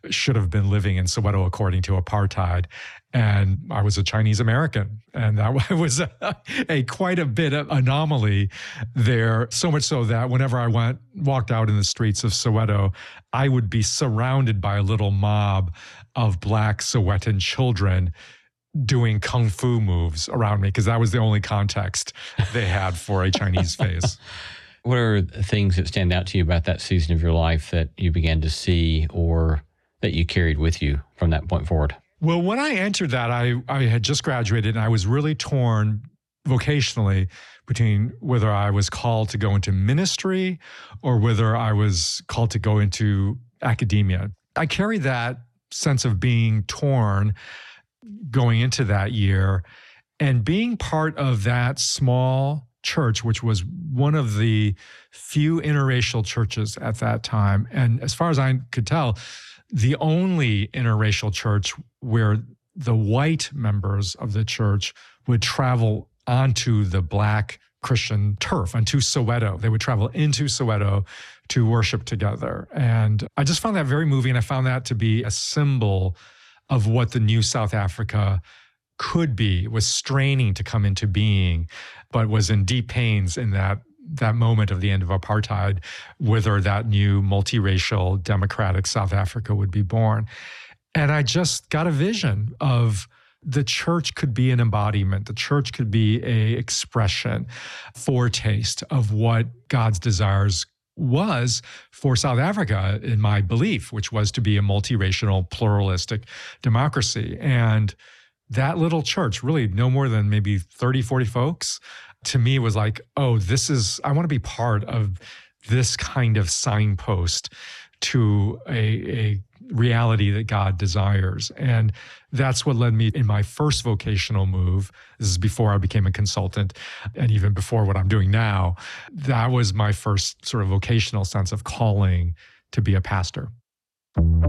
should have been living in Soweto according to apartheid. And I was a Chinese American. And that was quite a bit of anomaly there. So much so that whenever I walked out in the streets of Soweto, I would be surrounded by a little mob of Black Sowetan children doing kung fu moves around me, because that was the only context they had for a Chinese face. What are things that stand out to you about that season of your life that you began to see or that you carried with you from that point forward? Well, when I entered that, I had just graduated, and I was really torn vocationally between whether I was called to go into ministry or whether I was called to go into academia. I carried that sense of being torn going into that year, and being part of that small church, which was one of the few interracial churches at that time. And as far as I could tell, the only interracial church where the white members of the church would travel onto the Black Christian turf, onto Soweto. They would travel into Soweto to worship together. And I just found that very moving. I found that to be a symbol of what the new South Africa could be, was straining to come into being, but was in deep pains in that moment of the end of apartheid, whether that new multiracial democratic South Africa would be born. And I just got a vision of the church could be an embodiment. The church could be a expression, foretaste of what God's desires was for South Africa, in my belief, which was to be a multiracial, pluralistic democracy. And that little church, really no more than maybe 30, 40 folks, to me was like, oh, I want to be part of this kind of signpost to a reality that God desires. And that's what led me in my first vocational move. This is before I became a consultant and even before what I'm doing now. That was my first sort of vocational sense of calling to be a pastor.